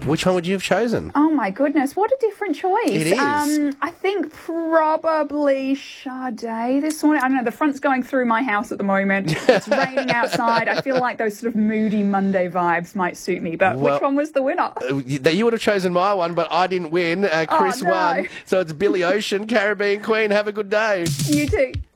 Which one would you have chosen? Oh my goodness, what a different choice. It is. I think probably Sade this morning. I don't know, the front's going through my house at the moment. It's raining outside. I feel like those sort of moody Monday vibes might suit me. But which one was the winner? You would have chosen my one, but I didn't win. Chris won. So it's Billy Ocean, Caribbean Queen. Have a good day. You too.